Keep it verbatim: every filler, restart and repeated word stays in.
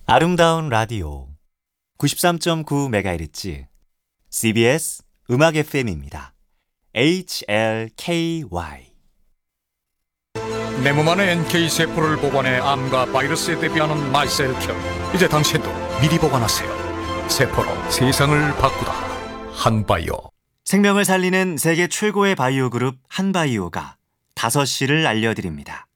아름다운 라디오 구십삼 점 구 메가헤르츠 씨비에스 음악 에프엠입니다. 에이치엘케이와이 내 몸 안에 엔케이세포를 보관해 암과 바이러스에 대비하는 마이셀큐. 이제 당신도 미리 보관하세요. 세포로 세상을 바꾸다. 한바이오. 생명을 살리는 세계 최고의 바이오 그룹 한바이오가 다섯 시를 알려드립니다.